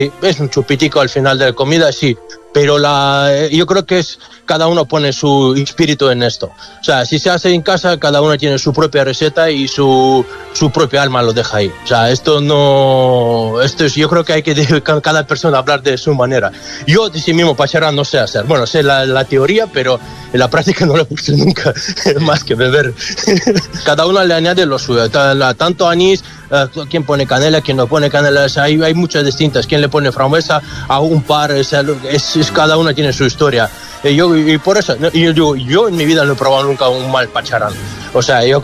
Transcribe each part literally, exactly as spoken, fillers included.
es un chupitico al final de la comida, sí, pero la, yo creo que es cada uno pone su espíritu en esto. O sea, si se hace en casa, cada uno tiene su propia receta y su, su propia alma lo deja ahí. O sea, esto no... Esto es, yo creo que hay que de, cada persona hablar de su manera. Yo de sí mismo pachara no sé hacer. Bueno, sé la, la teoría, pero en la práctica no lo he puesto nunca, más que beber. Cada uno le añade lo suyo. Tanto anís, quien pone canela, quien no pone canela. O sea, hay, hay muchas distintas. Quien le pone frambuesa a un par. O sea, es, es, cada uno tiene su historia. Y, yo, y por eso, yo, yo, yo en mi vida no he probado nunca un mal pacharán. O sea, yo...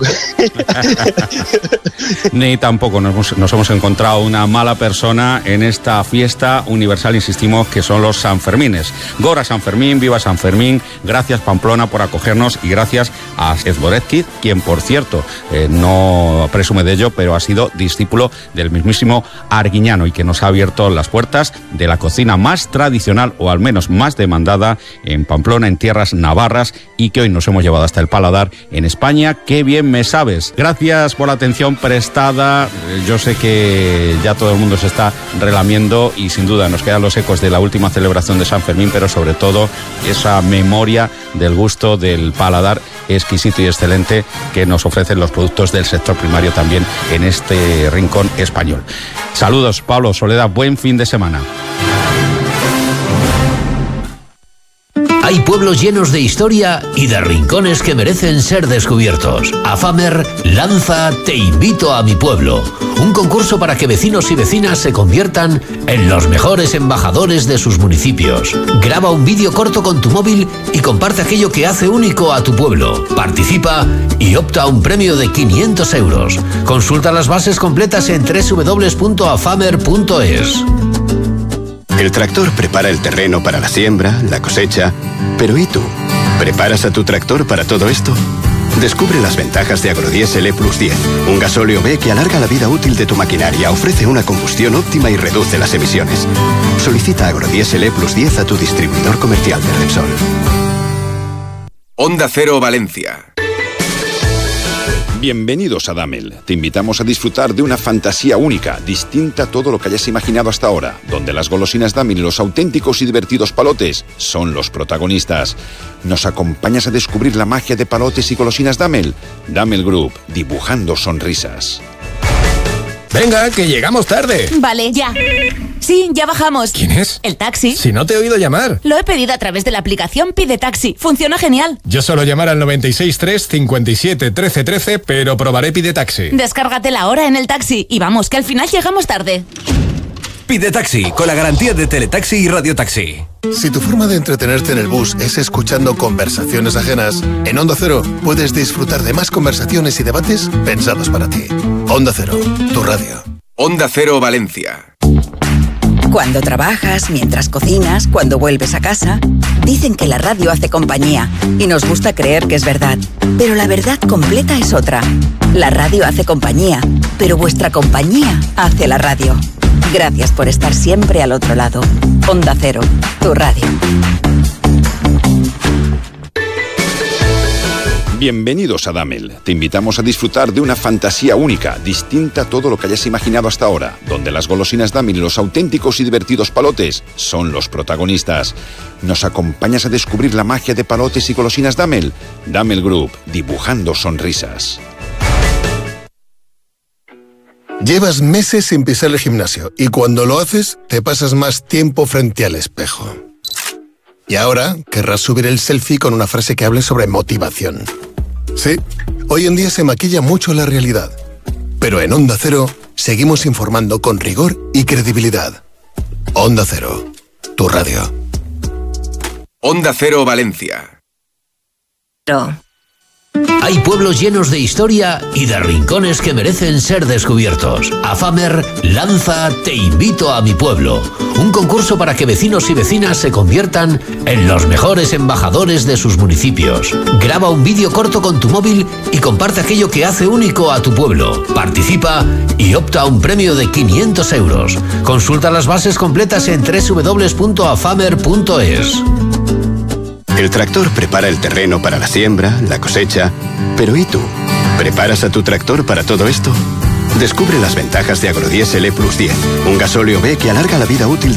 Ni tampoco nos hemos, nos hemos encontrado una mala persona en esta fiesta universal, insistimos, que son los Sanfermines. Gora San Fermín, viva San Fermín, gracias Pamplona por acogernos y gracias a Zborezki, quien por cierto eh, no presume de ello, pero ha sido discípulo del mismísimo Arguiñano y que nos ha abierto las puertas de la cocina más tradicional o al menos más demandada en Pamplona, en tierras navarras, y que hoy nos hemos llevado hasta el paladar en España. ¡Qué bien me sabes! Gracias por la atención prestada. Yo sé que ya todo el mundo se está relamiendo y sin duda nos quedan los ecos de la última celebración de San Fermín, pero sobre todo esa memoria del gusto del paladar exquisito y excelente que nos ofrecen los productos del sector primario también en este rincón español. Saludos, Pablo, Soledad, buen fin de semana. Hay pueblos llenos de historia y de rincones que merecen ser descubiertos. AFAMER lanza Te invito a mi pueblo, un concurso para que vecinos y vecinas se conviertan en los mejores embajadores de sus municipios. Graba un vídeo corto con tu móvil y comparte aquello que hace único a tu pueblo. Participa y opta a un premio de quinientos euros. Consulta las bases completas en doble u doble u doble u punto afamer punto es. El tractor prepara el terreno para la siembra, la cosecha. Pero ¿y tú? ¿Preparas a tu tractor para todo esto? Descubre las ventajas de Agrodiesel E plus diez, un gasóleo B que alarga la vida útil de tu maquinaria, ofrece una combustión óptima y reduce las emisiones. Solicita Agrodiesel E plus diez a tu distribuidor comercial de Repsol. Onda Cero Valencia. Bienvenidos a Damel. Te invitamos a disfrutar de una fantasía única, distinta a todo lo que hayas imaginado hasta ahora, donde las golosinas Damel y los auténticos y divertidos palotes son los protagonistas. ¿Nos acompañas a descubrir la magia de palotes y golosinas Damel? Damel Group, dibujando sonrisas. Venga, que llegamos tarde. Vale, ya. Sí, ya bajamos. ¿Quién es? El taxi. Si no te he oído llamar. Lo he pedido a través de la aplicación Pide Taxi. Funciona genial. Yo suelo llamar al noventa y seis tres cincuenta y siete trece trece, pero probaré Pide Taxi. Descárgatela ahora en el taxi y vamos, que al final llegamos tarde. Pide Taxi, con la garantía de Teletaxi y Radiotaxi. Si tu forma de entretenerte en el bus es escuchando conversaciones ajenas, en Onda Cero puedes disfrutar de más conversaciones y debates pensados para ti. Onda Cero, tu radio. Onda Cero Valencia. Cuando trabajas, mientras cocinas, cuando vuelves a casa, dicen que la radio hace compañía y nos gusta creer que es verdad. Pero la verdad completa es otra. La radio hace compañía, pero vuestra compañía hace la radio. Gracias por estar siempre al otro lado. Onda Cero, tu radio. Bienvenidos a Damel. Te invitamos a disfrutar de una fantasía única, distinta a todo lo que hayas imaginado hasta ahora, donde las golosinas Damel y los auténticos y divertidos palotes son los protagonistas. ¿Nos acompañas a descubrir la magia de palotes y golosinas Damel? Damel Group, dibujando sonrisas. Llevas meses sin pisar el gimnasio y cuando lo haces te pasas más tiempo frente al espejo. Y ahora querrás subir el selfie con una frase que hable sobre motivación. Sí, hoy en día se maquilla mucho la realidad. Pero en Onda Cero seguimos informando con rigor y credibilidad. Onda Cero, tu radio. Onda Cero Valencia. No. Hay pueblos llenos de historia y de rincones que merecen ser descubiertos. AFAMER lanza Te invito a mi pueblo, un concurso para que vecinos y vecinas se conviertan en los mejores embajadores de sus municipios. Graba un vídeo corto con tu móvil y comparte aquello que hace único a tu pueblo. Participa y opta a un premio de quinientos euros. Consulta las bases completas en doble u doble u doble u punto afamer punto es. El tractor prepara el terreno para la siembra, la cosecha. Pero ¿y tú? ¿Preparas a tu tractor para todo esto? Descubre las ventajas de Agrodiesel E plus diez, un gasóleo B que alarga la vida útil